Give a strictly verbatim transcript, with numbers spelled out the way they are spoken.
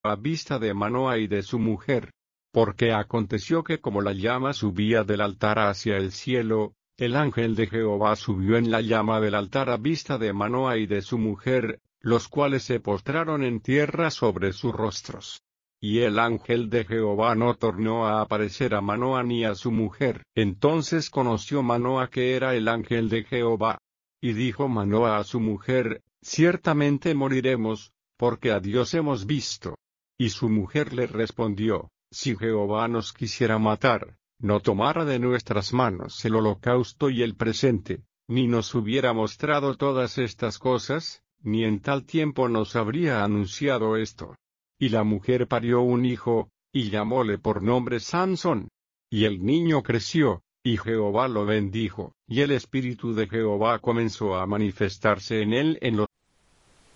a vista de Manoah y de su mujer. Porque aconteció que como la llama subía del altar hacia el cielo, el ángel de Jehová subió en la llama del altar a vista de Manoah y de su mujer, los cuales se postraron en tierra sobre sus rostros. Y el ángel de Jehová no tornó a aparecer a Manoah ni a su mujer. Entonces conoció Manoah que era el ángel de Jehová. Y dijo Manoah a su mujer, ciertamente moriremos, porque a Dios hemos visto. Y su mujer le respondió, si Jehová nos quisiera matar, no tomara de nuestras manos el holocausto y el presente, ni nos hubiera mostrado todas estas cosas, ni en tal tiempo nos habría anunciado esto. Y la mujer parió un hijo, y llamóle por nombre Sansón. Y el niño creció, y Jehová lo bendijo, y el espíritu de Jehová comenzó a manifestarse en él en los